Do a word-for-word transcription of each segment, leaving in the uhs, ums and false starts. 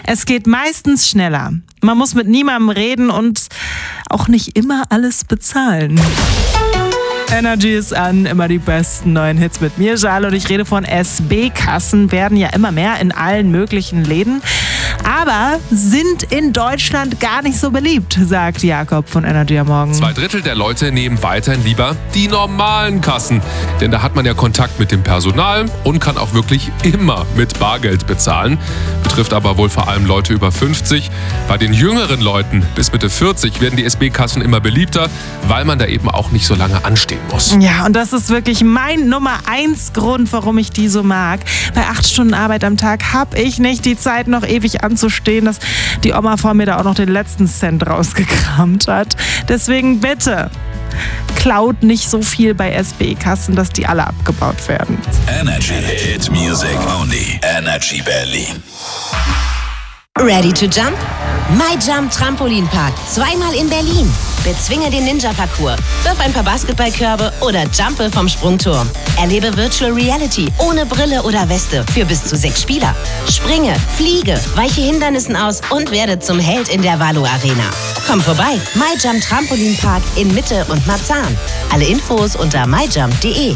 Es geht meistens schneller. Man muss mit niemandem reden und auch nicht immer alles bezahlen. Energy ist an, immer die besten neuen Hits mit mir, Charlotte. Und ich rede von S B-Kassen, werden ja immer mehr in allen möglichen Läden, aber sind in Deutschland gar nicht so beliebt, sagt Jakob von Energy am Morgen. Zwei Drittel der Leute nehmen weiterhin lieber die normalen Kassen, denn da hat man ja Kontakt mit dem Personal und kann auch wirklich immer mit Bargeld bezahlen. Betrifft aber wohl vor allem Leute über fünfzig. Bei den jüngeren Leuten bis Mitte vierzig werden die S B-Kassen immer beliebter, weil man da eben auch nicht so lange anstehen muss. Ja, und das ist wirklich mein Nummer eins Grund, warum ich die so mag. Bei acht Stunden Arbeit am Tag habe ich nicht die Zeit, noch ewig anzustehen, dass die Oma vor mir da auch noch den letzten Cent rausgekramt hat. Deswegen bitte, klaut nicht so viel bei S B-Kassen, dass die alle abgebaut werden. Energy Hit Music Only. Energy Berlin. Ready to jump? MyJump Trampolinpark. Zweimal in Berlin. Bezwinge den Ninja-Parcours, wirf ein paar Basketballkörbe oder jumpe vom Sprungturm. Erlebe Virtual Reality ohne Brille oder Weste für bis zu sechs Spieler. Springe, fliege, weiche Hindernissen aus und werde zum Held in der Valo Arena. Komm vorbei, MyJump Trampolinpark in Mitte und Marzahn. Alle Infos unter myjump punkt de.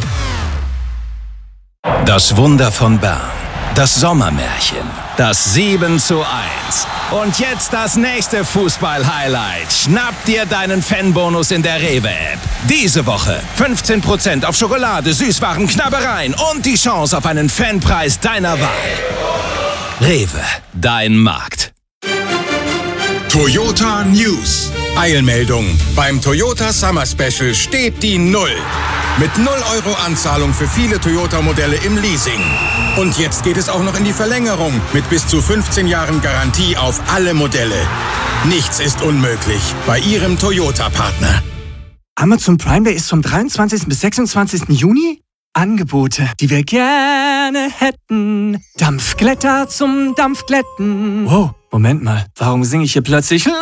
Das Wunder von Bern. Das Sommermärchen. Das sieben zu eins. Und jetzt das nächste Fußball-Highlight. Schnapp dir deinen Fanbonus in der Rewe-App. Diese Woche fünfzehn Prozent auf Schokolade, Süßwaren, Knabbereien und die Chance auf einen Fanpreis deiner Wahl. Rewe, dein Markt. Toyota News. Eilmeldung. Beim Toyota Summer Special steht die Null. Mit null Euro Anzahlung für viele Toyota-Modelle im Leasing. Und jetzt geht es auch noch in die Verlängerung mit bis zu fünfzehn Jahren Garantie auf alle Modelle. Nichts ist unmöglich bei Ihrem Toyota-Partner. Amazon Prime Day ist vom dreiundzwanzigsten bis sechsundzwanzigsten Juni. Angebote, die wir gerne hätten. Dampfglätter zum Dampfglätten. Wow, Moment mal, warum singe ich hier plötzlich